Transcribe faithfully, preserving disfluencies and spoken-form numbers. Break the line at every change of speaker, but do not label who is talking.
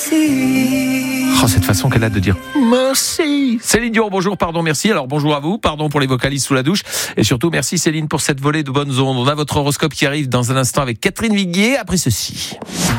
Oh, cette façon qu'elle a de dire merci. Céline Dion, bonjour, pardon, merci. Alors bonjour à vous, pardon pour les vocalistes sous la douche. Et surtout, merci Céline pour cette volée de bonnes ondes. On a votre horoscope qui arrive dans un instant avec Catherine Viguier après ceci.